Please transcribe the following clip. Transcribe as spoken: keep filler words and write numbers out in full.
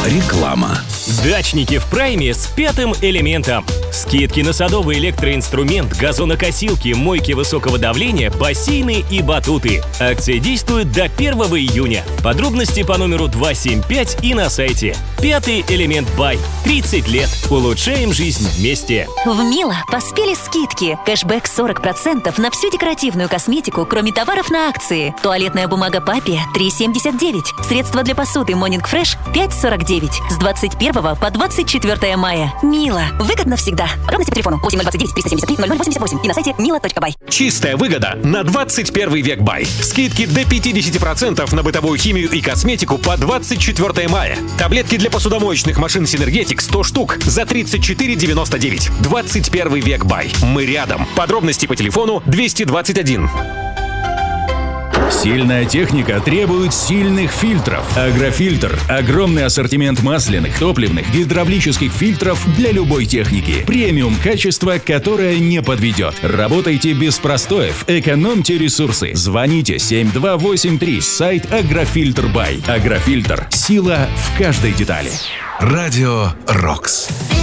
Реклама. Дачники в прайме с пятым элементом. Скидки на садовый электроинструмент, газонокосилки, мойки высокого давления, бассейны и батуты. Акция действует до первого июня. Подробности по номеру два семь пять и на сайте. Пятый элемент Бай. тридцать лет. Улучшаем жизнь вместе. В Мило поспели скидки. Кэшбэк сорок процентов на всю декоративную косметику, кроме товаров на акции. Туалетная бумага Папи три семьдесят девять. Средства для посуды Morning Fresh пять сорок девять. С двадцать первого по двадцать четвёртое мая. Мило. Выгодно всегда. Подробности по телефону восемь ноль двадцать девять триста семьдесят три ноль ноль восемьдесят восемь и на сайте мило точка бай. Чистая выгода на двадцать первый век Бай. Скидки до пятьдесят процентов на бытовую химию и косметику по двадцать четвёртое мая. Таблетки для посудомоечных машин Синергетик сто штук за тридцать четыре девяносто девять. двадцать первый век Бай. Мы рядом. Подробности по телефону двести двадцать один. Сильная техника требует сильных фильтров. Агрофильтр – огромный ассортимент масляных, топливных, гидравлических фильтров для любой техники. Премиум качество, которое не подведет. Работайте без простоев, экономьте ресурсы. Звоните семь два восемь три, сайт Агрофильтр Бай. Агрофильтр – сила в каждой детали. Радио Рокс.